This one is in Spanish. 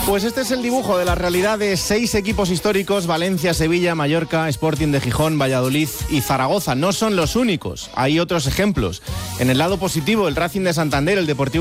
Pues este es el dibujo de la realidad de 6 equipos históricos: Valencia, Sevilla, Mallorca, Sporting de Gijón, Valladolid y Zaragoza. No son los únicos, hay otros ejemplos. En el lado positivo, el Racing de Santander, el Deportivo